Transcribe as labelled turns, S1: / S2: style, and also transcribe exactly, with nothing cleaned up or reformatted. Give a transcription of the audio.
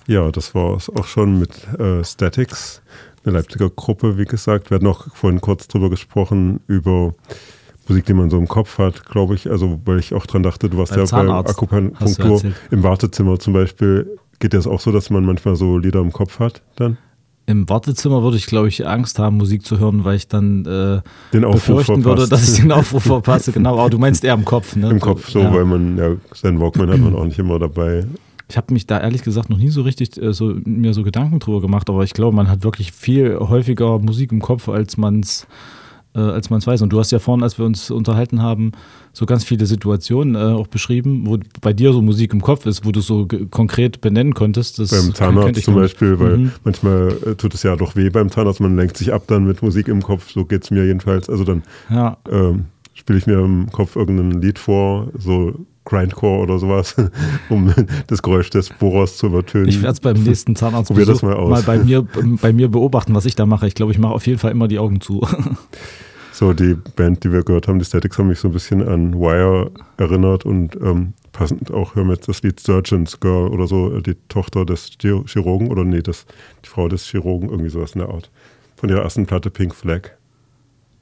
S1: Ja, das war es auch schon mit äh, Statics, eine Leipziger Gruppe, wie gesagt. Wir hatten auch vorhin kurz drüber gesprochen, über Musik, die man so im Kopf hat, glaube ich. Also, weil ich auch dran dachte, du warst
S2: Beim
S1: ja
S2: Zahnarzt,
S1: bei Akupunktur im Wartezimmer zum Beispiel. Geht das auch so, dass man manchmal so Lieder im Kopf hat dann?
S2: Im Wartezimmer würde ich, glaube ich, Angst haben, Musik zu hören, weil ich dann äh,
S1: den Aufruf
S2: befürchten
S1: verpasst.
S2: würde, dass ich den Aufruf verpasse. Genau, aber du meinst eher im Kopf, ne?
S1: Im Kopf so,
S2: ja.
S1: weil man, ja, seinen Walkman hat man auch nicht immer dabei.
S2: Ich habe mich da ehrlich gesagt noch nie so richtig äh, so, mir so Gedanken drüber gemacht, aber ich glaube, man hat wirklich viel häufiger Musik im Kopf, als man es äh, als man es weiß. Und du hast ja vorhin, als wir uns unterhalten haben, so ganz viele Situationen äh, auch beschrieben, wo bei dir so Musik im Kopf ist, wo du so g- konkret benennen konntest. Das
S1: beim Zahnarzt zum Beispiel,
S2: nicht.
S1: weil
S2: Mhm.
S1: manchmal äh, tut es ja doch weh beim Zahnarzt, man lenkt sich ab dann mit Musik im Kopf, so geht es mir jedenfalls. Also dann
S2: Ja.
S1: ähm, spiele ich mir im Kopf irgendein Lied vor, so Grindcore oder sowas, um das Geräusch des Bohrers zu übertönen.
S2: Ich werde es beim nächsten Zahnarzt
S1: Probier das mal aus.
S2: mal bei mir, bei mir beobachten, was ich da mache. Ich glaube, ich mache auf jeden Fall immer die Augen zu.
S1: So, die Band, die wir gehört haben, die Statics, haben mich so ein bisschen an Wire erinnert und ähm, passend auch, hören wir jetzt das Lied Surgeon's Girl oder so, die Tochter des Chirurgen oder nee, das, die Frau des Chirurgen, irgendwie sowas in der Art. Von ihrer ersten Platte Pink Flag.